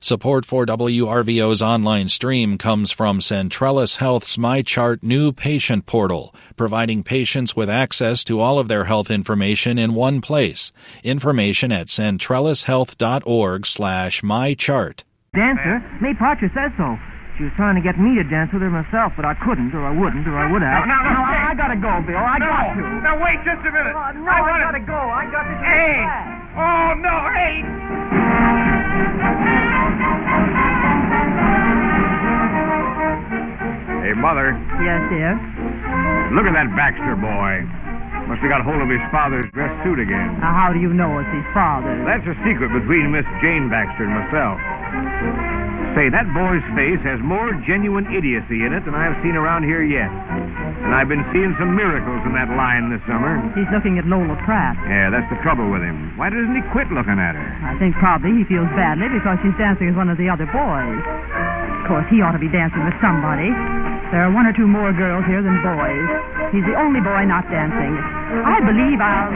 Support for WRVO's online stream comes from Centrellis Health's MyChart new patient portal, providing patients with access to all of their health information in one place. Information at centrellishealth.org/mychart. Dancer? May Parcher says so. She was trying to get me to dance with her myself, but I couldn't, or I wouldn't, or I would have. No, I gotta go, Bill. I got to. Now, wait just a minute. I gotta go. I got to get Hey! back. Oh, no, hey! Hey, Mother, Yes, dear. look at that Baxter boy. Must have got hold of his father's dress suit again. Now, how do you know it's his father? That's a secret between Miss Jane Baxter and myself. Say, that boy's face has more genuine idiocy in it than I've seen around here yet. And I've been seeing some miracles in that line this summer. He's looking at Lola Pratt. Yeah, that's the trouble with him. Why doesn't he quit looking at her? I think probably he feels badly because she's dancing with one of the other boys. Of course, he ought to be dancing with somebody. There are one or two more girls here than boys. He's the only boy not dancing. I believe I'll...